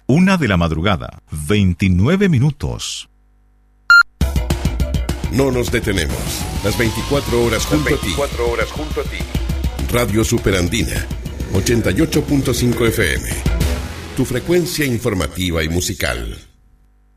1:00 a.m, 29 minutos. No nos detenemos. Las 24 horas junto a ti. Radio Superandina, 88.5 FM. Tu frecuencia informativa y musical.